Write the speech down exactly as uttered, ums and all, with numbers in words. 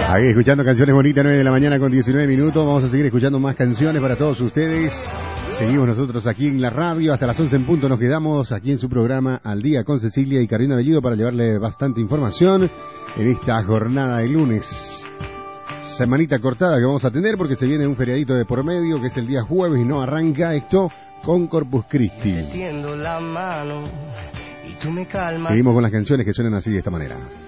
Ahí escuchando canciones bonitas, nueve de la mañana con diecinueve minutos. Vamos a seguir escuchando más canciones para todos ustedes. Seguimos nosotros aquí en la radio. Hasta las once en punto nos quedamos aquí en su programa Al Día con Cecilia y Carolina Bellido para llevarle bastante información en esta jornada de lunes. Semanita cortada que vamos a tener porque se viene un feriadito de por medio que es el día jueves y no arranca esto con Corpus Christi. Te tiendo la mano y tú me calmas. Seguimos con las canciones que suenan así de esta manera.